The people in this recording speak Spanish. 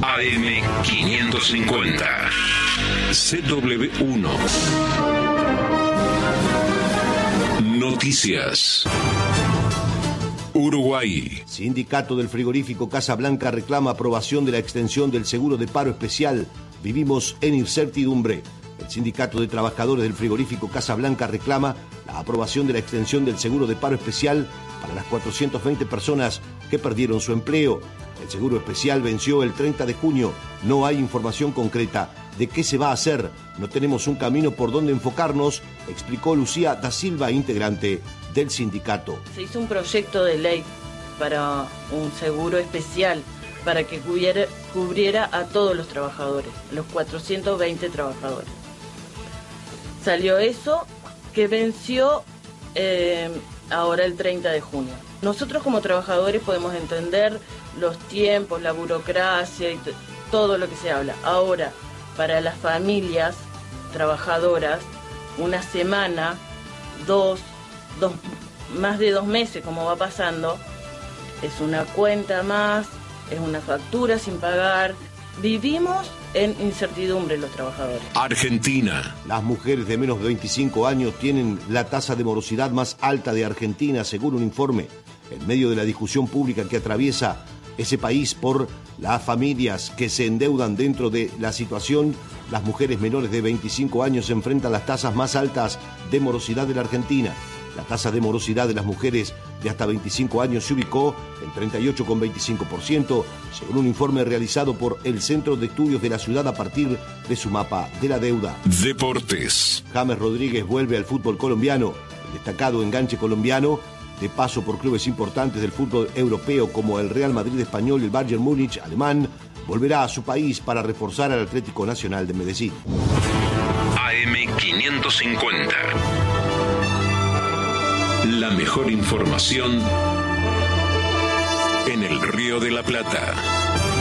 AM550. CW1. Noticias. Uruguay. Sindicato del frigorífico Casa Blanca reclama aprobación de la extensión del seguro de paro especial. Vivimos en incertidumbre. El Sindicato de Trabajadores del frigorífico Casa Blanca reclama la aprobación de la extensión del seguro de paro especial para las 420 personas que perdieron su empleo. El seguro especial venció el 30 de junio. No hay información concreta de qué se va a hacer. No tenemos un camino por donde enfocarnos, explicó Lucía da Silva, integrante del sindicato. Se hizo un proyecto de ley para un seguro especial para que cubriera a todos los trabajadores, los 420 trabajadores. Salió eso que venció ahora el 30 de junio. Nosotros como trabajadores podemos entender los tiempos, la burocracia y todo lo que se habla. Ahora, para las familias trabajadoras, una semana, más de 2 meses, como va pasando, es una cuenta más, es una factura sin pagar. Vivimos en incertidumbre los trabajadores. Argentina. Las mujeres de menos de 25 años tienen la tasa de morosidad más alta de Argentina, según un informe. En medio de la discusión pública que atraviesa ese país por las familias que se endeudan dentro de la situación, las mujeres menores de 25 años enfrentan las tasas más altas de morosidad de la Argentina. La tasa de morosidad de las mujeres de hasta 25 años se ubicó en 38,25%, según un informe realizado por el Centro de Estudios de la Ciudad a partir de su mapa de la deuda. Deportes. James Rodríguez vuelve al fútbol colombiano. El destacado enganche colombiano, de paso por clubes importantes del fútbol europeo como el Real Madrid español y el Bayern Múnich alemán, volverá a su país para reforzar al Atlético Nacional de Medellín. AM550. La mejor información en el Río de la Plata.